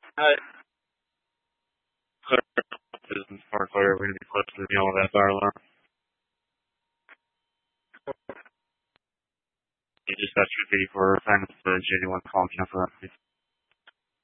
Hi. Business part player, we're going to be close to the yellow that fire alarm. You just got your 84 times the JD1 calling you for that.